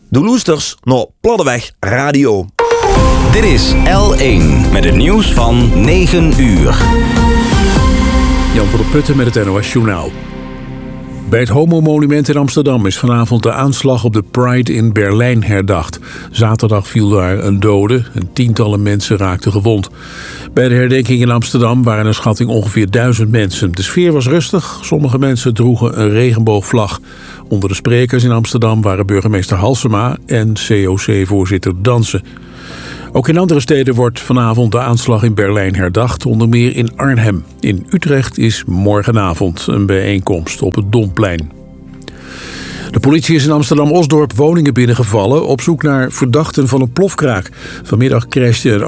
De Loesters naar Platteweg Radio. Dit is L1 met het nieuws van 9 uur. Jan van der Putten met het NOS Journaal. Bij het Homo-monument in Amsterdam is vanavond de aanslag op de Pride in Berlijn herdacht. Zaterdag viel daar een dode en tientallen mensen raakten gewond. Bij de herdenking in Amsterdam waren een schatting ongeveer 1000 mensen. De sfeer was rustig, sommige mensen droegen een regenboogvlag. Onder de sprekers in Amsterdam waren burgemeester Halsema en COC-voorzitter Dansen. Ook in andere steden wordt vanavond de aanslag in Berlijn herdacht, onder meer in Arnhem. In Utrecht is morgenavond een bijeenkomst op het Domplein. De politie is in Amsterdam-Osdorp woningen binnengevallen op zoek naar verdachten van een plofkraak. Vanmiddag crashte een